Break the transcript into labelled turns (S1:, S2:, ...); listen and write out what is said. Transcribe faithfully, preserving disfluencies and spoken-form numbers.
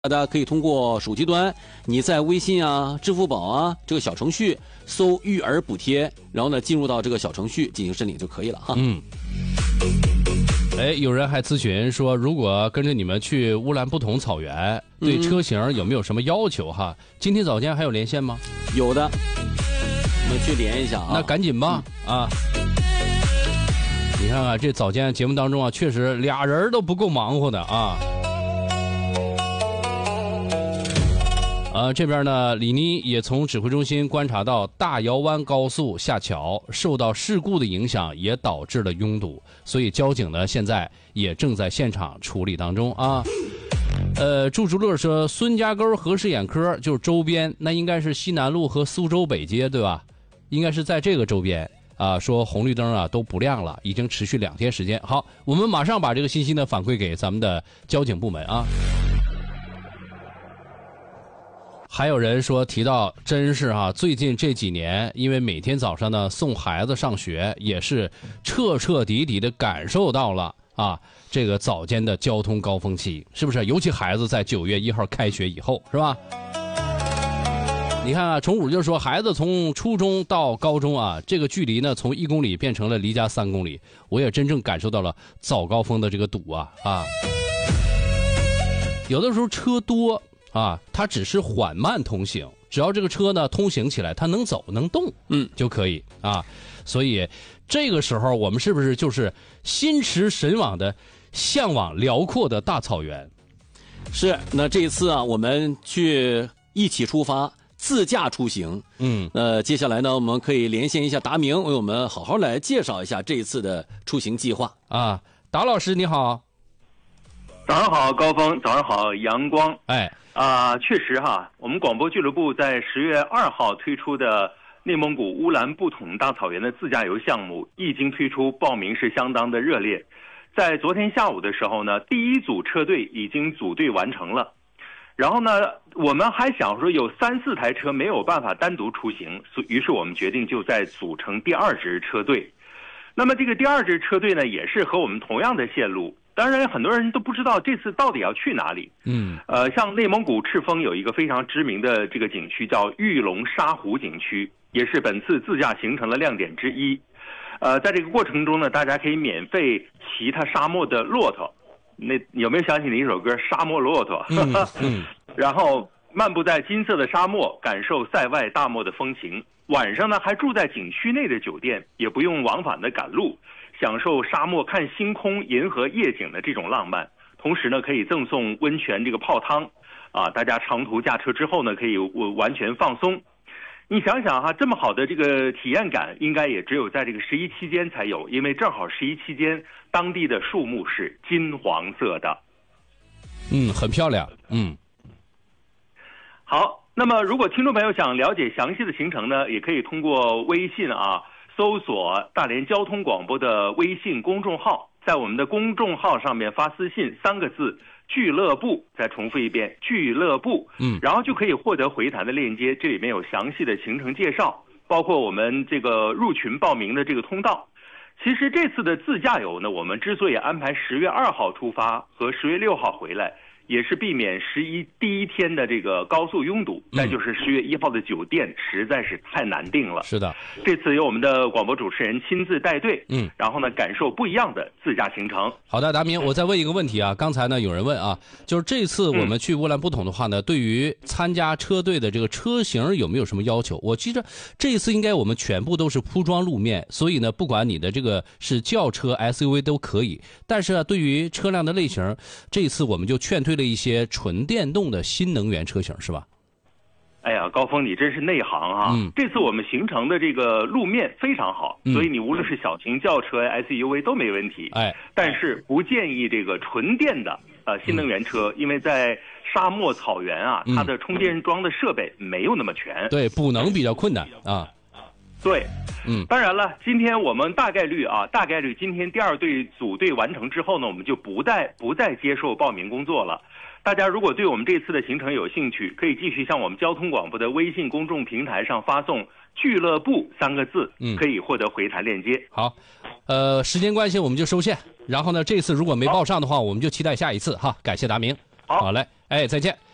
S1: 大家可以通过手机端，你在微信啊、支付宝啊这个小程序搜“育儿补贴”，然后呢进入到这个小程序进行申领就可以了哈。
S2: 嗯。哎，有人还咨询说，如果跟着你们去乌兰布统草原，对车型有没有什么要求哈？嗯、今天早间还有连线吗？
S1: 有的，我们去连一下啊。
S2: 那赶紧吧、嗯、啊！你看看这早间节目当中啊，确实俩人都不够忙活的啊。呃，这边呢，李妮也从指挥中心观察到，大窑湾高速下桥受到事故的影响，也导致了拥堵，所以交警呢现在也正在现场处理当中啊。呃，祝竹乐说，孙家沟何氏眼科就是周边，那应该是西南路和苏州北街对吧？应该是在这个周边啊。说红绿灯啊都不亮了，已经持续两天时间。好，我们马上把这个信息呢反馈给咱们的交警部门啊。还有人说提到，真是啊，最近这几年，因为每天早上呢送孩子上学，也是彻彻底底的感受到了啊这个早间的交通高峰期，是不是？尤其孩子在九月一号开学以后，是吧？你看啊，崇武就说，孩子从初中到高中啊，这个距离呢从一公里变成了离家三公里，我也真正感受到了早高峰的这个堵啊啊！有的时候车多。啊，它只是缓慢通行，只要这个车呢通行起来，它能走能动，嗯，就可以啊。所以这个时候我们是不是就是心驰神往的向往辽阔的大草原？
S1: 是。那这一次啊，我们去一起出发，自驾出行。嗯，呃，接下来呢，我们可以连线一下达明，为我们好好来介绍一下这一次的出行计划
S2: 啊。达老师你好。
S3: 早上好，高峰。早上好，阳光。
S2: 哎。
S3: 啊、呃，确实哈，我们广播俱乐部在十月二号推出的内蒙古乌兰布统大草原的自驾游项目，一经推出，报名是相当的热烈。在昨天下午的时候呢，第一组车队已经组队完成了。然后呢，我们还想说有三四台车没有办法单独出行，于是我们决定就再组成第二支车队。那么这个第二支车队呢，也是和我们同样的线路。当然，很多人都不知道这次到底要去哪里。嗯，呃，像内蒙古赤峰有一个非常知名的这个景区叫玉龙沙湖景区，也是本次自驾行程的亮点之一。呃，在这个过程中呢，大家可以免费骑它沙漠的骆驼。那有没有想起那一首歌《沙漠骆驼》？嗯嗯、然后漫步在金色的沙漠，感受塞外大漠的风情。晚上呢，还住在景区内的酒店，也不用往返的赶路。享受沙漠看星空、银河夜景的这种浪漫，同时呢，可以赠送温泉这个泡汤，啊，大家长途驾车之后呢，可以完全放松。你想想哈，这么好的这个体验感，应该也只有在这个十一期间才有，因为正好十一期间当地的树木是金黄色的，
S2: 嗯，很漂亮，嗯。
S3: 好，那么如果听众朋友想了解详细的行程呢，也可以通过微信啊。搜索大连交通广播的微信公众号，在我们的公众号上面发私信三个字俱乐部，再重复一遍俱乐部，嗯，然后就可以获得回弹的链接，这里面有详细的行程介绍，包括我们这个入群报名的这个通道。其实这次的自驾游呢，我们之所以安排十月二号出发和十月六号回来，也是避免十一第一天的这个高速拥堵，再就是十月一号的酒店实在是太难订了。
S2: 是的，
S3: 这次由我们的广播主持人亲自带队，嗯，然后呢，感受不一样的自驾行程。
S2: 好的，达明，我再问一个问题啊，刚才呢有人问啊，就是这次我们去乌兰布统的话呢，嗯、对于参加车队的这个车型有没有什么要求？我记着这一次应该我们全部都是铺装路面，所以呢，不管你的这个是轿车、S U V 都可以。但是啊，对于车辆的类型，这一次我们就劝退了一些纯电动的新能源车型，是吧？
S3: 哎呀，高峰，你真是内行啊！嗯，这次我们行程的这个路面非常好，嗯、所以你无论是小型轿车、S U V 都没问题。哎，但是不建议这个纯电的呃新能源车，嗯、因为在沙漠草原啊，它的充电桩的设备没有那么全，
S2: 对，补能比较困难啊。
S3: 对，嗯，当然了，今天我们大概率啊，大概率今天第二队组队完成之后呢，我们就不再不再接受报名工作了。大家如果对我们这次的行程有兴趣，可以继续向我们交通广播的微信公众平台上发送“俱乐部”三个字，嗯，可以获得回弹链接。
S2: 好，呃，时间关系我们就收线。然后呢，这次如果没报上的话，我们就期待下一次哈。感谢达明。好，好嘞，哎，再见。